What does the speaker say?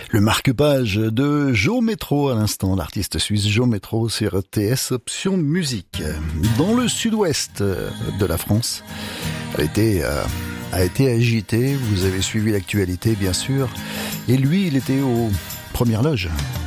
Le marque-page de Joe Metro à l'instant, l'artiste suisse Joe Metro sur TS Option Musique. Dans le sud-ouest de la France, a été agité, vous avez suivi l'actualité bien sûr, et lui il était aux premières loges.